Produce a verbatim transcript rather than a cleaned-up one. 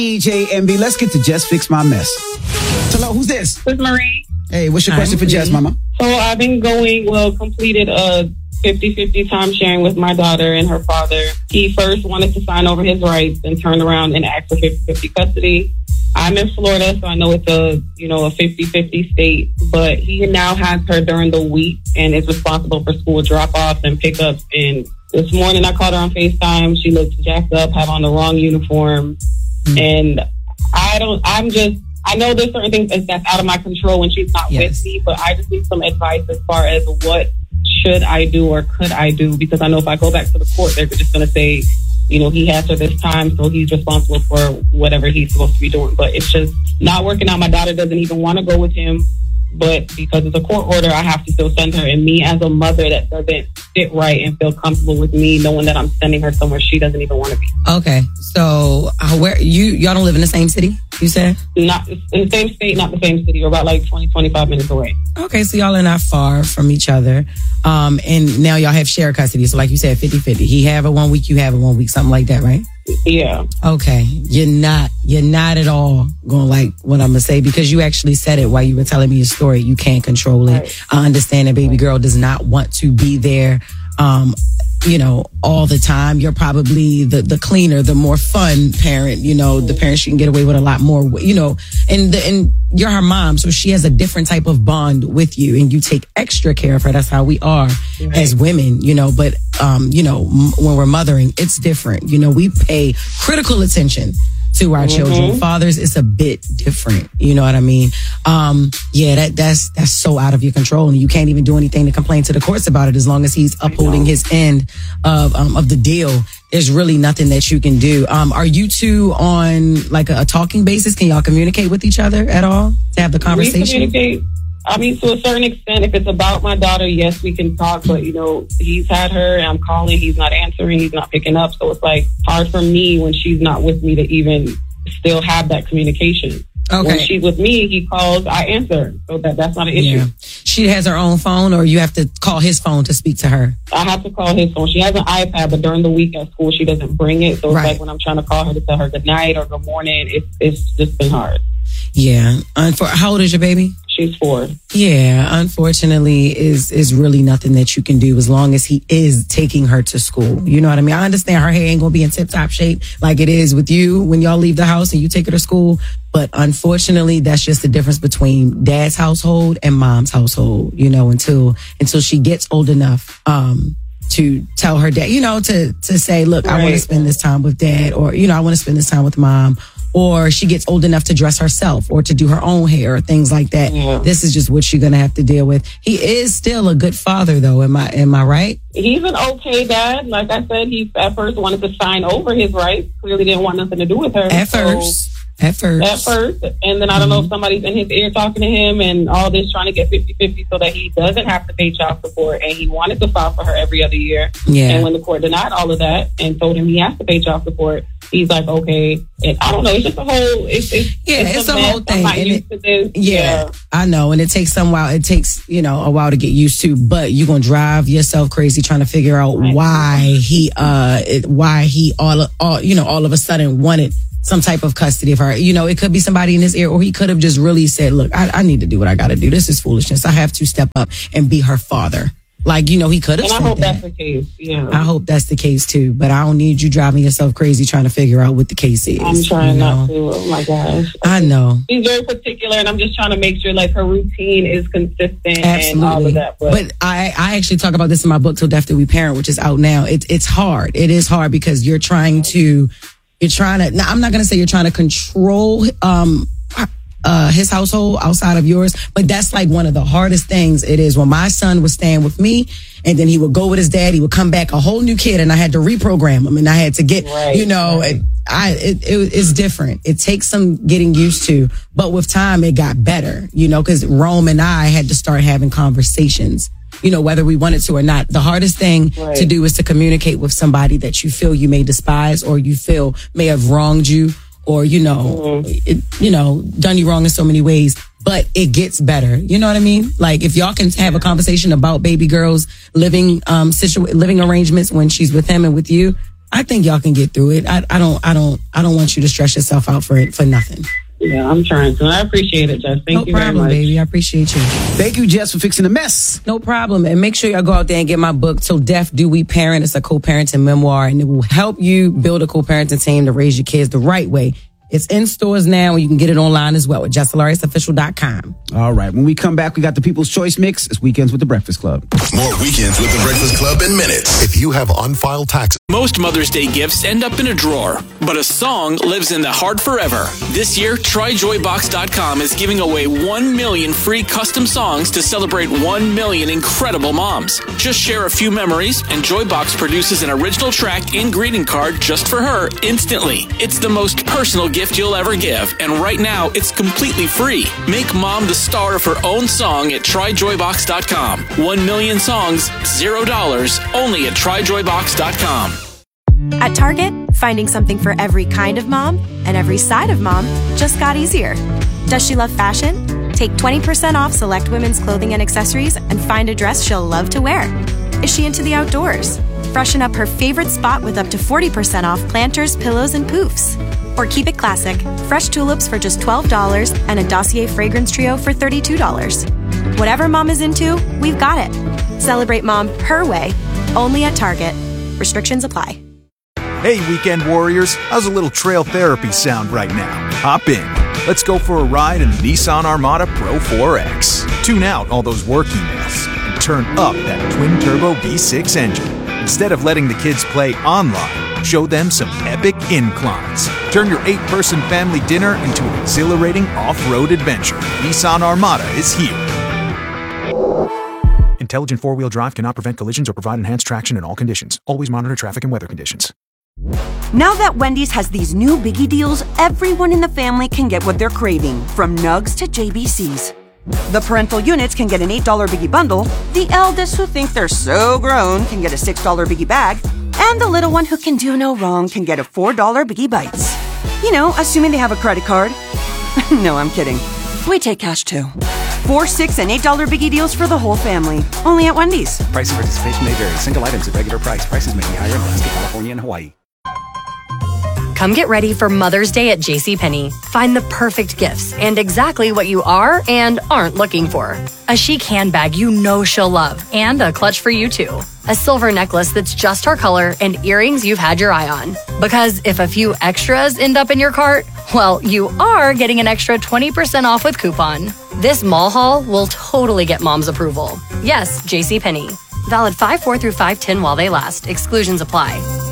D J M B, let's get to Just Fix My Mess. Hello, who's this? This is Marie. Hey, what's your Hi, question for Marie. Jess, mama? So I've been going, well, completed a fifty-fifty time sharing with my daughter and her father. He first wanted to sign over his rights and turned around and asked for fifty-fifty custody. I'm in Florida, so I know it's a, you know, a fifty-fifty state, but he now has her during the week and is responsible for school drop-offs and pickups. And this morning I called her on FaceTime. She looks jacked up, have on the wrong uniform. Mm-hmm. And I don't, I'm just, I know there's certain things that's out of my control when she's not Yes. with me, but I just need some advice as far as what should I do or could I do? Because I know if I go back to the court, they're just going to say, you know, he has her this time, so he's responsible for whatever he's supposed to be doing. But it's just not working out. My daughter doesn't even want to go with him, but because it's a court order, I have to still send her. And me as a mother that doesn't sit right and feel comfortable with me knowing that I'm sending her somewhere she doesn't even want to be. Okay, so uh, where you y'all don't live in the same city? You said Not in the same state, not the same city. We're about like twenty, twenty-five minutes away. okay, so y'all are not far from each other, um, and now y'all have shared custody. So like you said, fifty-fifty. He have it one week, you have it one week, something like that, right? Yeah. Okay, you're not you're not at all going to like what I'm gonna say because you actually said it while you were telling me your story. You can't control it. Right. I understand that baby girl does not want to be there. Um, you know, all the time. You're probably the, the cleaner, the more fun parent, you know, the parent she can get away with a lot more, you know, and the, and you're her mom. So she has a different type of bond with you and you take extra care of her. That's how we are Right. as women, you know, but, um, you know, m- when we're mothering, it's different. You know, we pay critical attention to our Mm-hmm. children. Fathers, it's a bit different. You know what I mean? Um, yeah, that that's that's so out of your control, and you can't even do anything to complain to the courts about it as long as he's upholding his end of um, of the deal. There's really nothing that you can do. Um, are you two on like a, a talking basis? Can y'all communicate with each other at all to have the We conversation? communicate. I mean, to a certain extent, if it's about my daughter, yes, we can talk. But, you know, he's had her and I'm calling. He's not answering. He's not picking up. So it's like hard for me when she's not with me to even still have that communication. Okay. When she's with me, he calls, I answer. So that that's not an issue. Yeah. She has her own phone, or you have to call his phone to speak to her. I have to call his phone. She has an iPad, but during the week at school, she doesn't bring it. So it's Right. like when I'm trying to call her to tell her good night or good morning, it's, it's just been hard. Yeah. Unfor- How old is your baby? She's four. Yeah, unfortunately, is is really nothing that you can do as long as he is taking her to school. You know what I mean? I understand her hair ain't gonna be in tip top shape like it is with you when y'all leave the house and you take her to school. But unfortunately, that's just the difference between dad's household and mom's household. You know, until until she gets old enough um, to tell her dad, you know, to to say, look, I want to Right. spend this time with dad, or you know, I want to spend this time with mom. Or she gets old enough to dress herself or to do her own hair or things like that. Yeah. This is just what you're going to have to deal with. He is still a good father, though. Am I am I right? He's an okay dad. Like I said, he at first wanted to sign over his rights. Clearly didn't want nothing to do with her. At So- first. At first. At first. And then I don't know if somebody's in his ear talking to him and all this trying to get fifty-fifty so that he doesn't have to pay child support. And he wanted to file for her every other year. Yeah. And when the court denied all of that and told him he has to pay child support, he's like, okay. And I don't know. It's just a whole, it's, it's, Yeah, it's a mess. whole I'm thing, not and used it- to this. Yeah, I know. And it takes some while. It takes, you know, a while to get used to, but you're going to drive yourself crazy trying to figure out Right. why he, uh, it, why he all, all, you know, all of a sudden wanted some type of custody of her. You know, it could be somebody in his ear, or he could have just really said, look, I, I need to do what I got to do. This is foolishness. I have to step up and be her father. Like, you know, he could have And I said hope that. that's the case. Yeah. I hope that's the case too, but I don't need you driving yourself crazy trying to figure out what the case is. I'm trying you know? not to. Oh my gosh. I know. She's very particular, and I'm just trying to make sure like her routine is consistent and all of Absolutely. that. But, But I, I actually talk about this in my book, Till Death Do We Parent, which is out now. It, it's hard. It is hard because you're trying to, you're trying to, now I'm not going to say you're trying to control, um, uh, his household outside of yours, but that's like one of the hardest things it is. When my son was staying with me and then he would go with his dad, he would come back a whole new kid and I had to reprogram him and I had to get, Right, you know, right. it, I, it, it, it's different. It takes some getting used to, but with time it got better, you know, cause Rome and I had to start having conversations, you know, whether we wanted to or not. The hardest thing Right. to do is to communicate with somebody that you feel you may despise or you feel may have wronged you or, you know, Mm-hmm. it, you know, done you wrong in so many ways, but it gets better. You know what I mean? Like if y'all can have a conversation about baby girl's living, um, situ- living arrangements when she's with him and with you, I think y'all can get through it. I, I don't, I don't, I don't want you to stress yourself out for it for nothing. Yeah, I'm trying to. I appreciate it, Jess. Thank no you problem, very much. baby. I appreciate you. Thank you, Jess, for fixing the mess. No problem. And make sure y'all go out there and get my book, So Deaf Do We Parent. It's a co-parenting memoir, and it will help you build a co-parenting team to raise your kids the right way. It's in stores now, and you can get it online as well at jess hilarious official dot com. All right. When we come back, we got the People's Choice Mix. It's Weekends with the Breakfast Club. More Weekends with the Breakfast Club in minutes. If you have unfiled taxes. Most Mother's Day gifts end up in a drawer, but a song lives in the heart forever. This year, try joy box dot com is giving away one million free custom songs to celebrate one million incredible moms. Just share a few memories, and Joybox produces an original track and greeting card just for her instantly. It's the most personal gift you'll ever give, and right now, it's completely free. Make mom the star of her own song at try joy box dot com. One million songs, zero dollars, only at try joy box dot com. At Target, finding something for every kind of mom and every side of mom just got easier. Does she love fashion? Take twenty percent off select women's clothing and accessories and find a dress she'll love to wear. Is she into the outdoors? Freshen up her favorite spot with up to forty percent off planters, pillows, and poofs. Or keep it classic, fresh tulips for just twelve dollars and a Dossier fragrance trio for thirty-two dollars. Whatever mom is into, we've got it. Celebrate mom her way, only at Target. Restrictions apply. Hey, weekend warriors, how's a little trail therapy sound right now? Hop in. Let's go for a ride in the Nissan Armada Pro four X. Tune out all those work emails and turn up that twin-turbo V six engine. Instead of letting the kids play online, show them some epic inclines. Turn your eight-person family dinner into an exhilarating off-road adventure. Nissan Armada is here. Intelligent four-wheel drive cannot prevent collisions or provide enhanced traction in all conditions. Always monitor traffic and weather conditions. Now that Wendy's has these new biggie deals, everyone in the family can get what they're craving, from nugs to J B Cs. The parental units can get an eight dollar biggie bundle, the eldest who think they're so grown can get a six dollar biggie bag, and the little one who can do no wrong can get a four dollar biggie bites. You know, assuming they have a credit card. No, I'm kidding. We take cash too. Four, six, and eight dollar biggie deals for the whole family. Only at Wendy's. Price and participation may vary. Single items at regular price. Prices may be higher in Alaska, California, and Hawaii. Come get ready for Mother's Day at JCPenney. Find the perfect gifts and exactly what you are and aren't looking for. A chic handbag you know she'll love, and a clutch for you too. A silver necklace that's just her color, and earrings you've had your eye on. Because if a few extras end up in your cart, well, you are getting an extra twenty percent off with coupon. This mall haul will totally get mom's approval. Yes, JCPenney. Valid five four through five ten while they last. Exclusions apply.